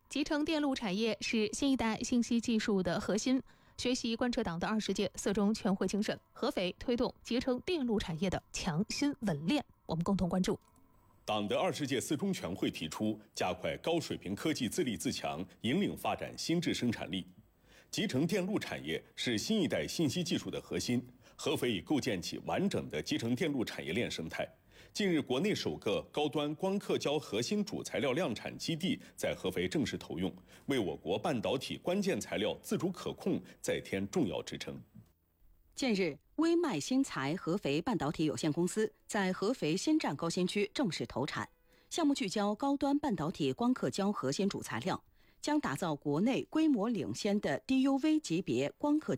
集成电路产业是新一代信息技术的核心。学习贯彻党的20届4中全会精神，合肥推动集成电路产业的强心稳练。我们共同关注。 党的20届4中全会提出，加快高水平科技自立自强，引领发展新质生产力。集成电路产业是新一代信息技术的核心，合肥已构建起完整的集成电路产业链生态。近日，国内首个高端光刻胶核心主材料量产基地在合肥正式投用，为我国半导体关键材料自主可控再添重要支撑。 近日，微迈新材合肥半导体有限公司在合肥新站高新区正式投产，项目聚焦高端半导体光刻胶核心主材料，将打造国内规模领先的 DUV 级别光刻